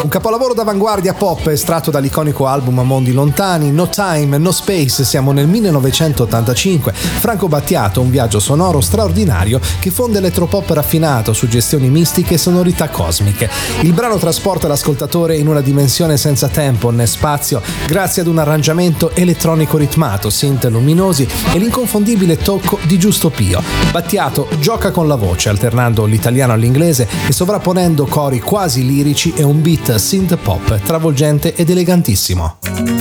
Un capolavoro d'avanguardia pop estratto dall'iconico album Mondi Lontani, No Time, No Space, siamo nel 1985. Franco Battiato, un viaggio sonoro straordinario che fonde elettropop raffinato, suggestioni mistiche e sonorità cosmiche. Il brano trasporta l'ascoltatore in una dimensione senza tempo né spazio grazie ad un arrangiamento elettronico ritmato, synth luminosi e l'inconfondibile tocco di Giusto Pio. Battiato gioca con la voce, alternando l'italiano all'inglese e sovrapponendo cori quasi lirici e un beat synth pop travolgente ed elegantissimo.